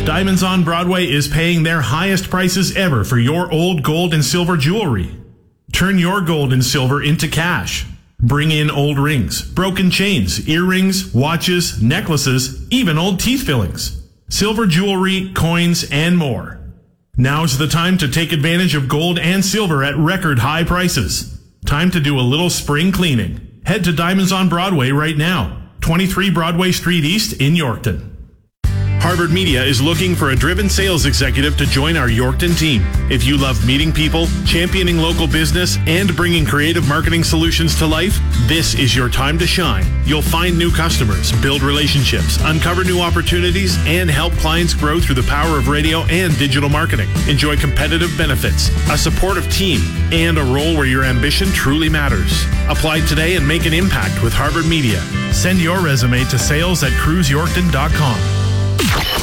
Diamonds on Broadway is paying their highest prices ever for your old gold and silver jewelry. Turn your gold and silver into cash. Bring in old rings, broken chains, earrings, watches, necklaces, even old teeth fillings, silver jewelry, coins, and more. Now's the time to take advantage of gold and silver at record high prices. Time to do a little spring cleaning. Head to Diamonds on Broadway right now, 23 Broadway Street East in Yorkton. Harvard Media is looking for a driven sales executive to join our Yorkton team. If you love meeting people, championing local business, and bringing creative marketing solutions to life, this is your time to shine. You'll find new customers, build relationships, uncover new opportunities, and help clients grow through the power of radio and digital marketing. Enjoy competitive benefits, a supportive team, and a role where your ambition truly matters. Apply today and make an impact with Harvard Media. Send your resume to sales@cruiseyorkton.com.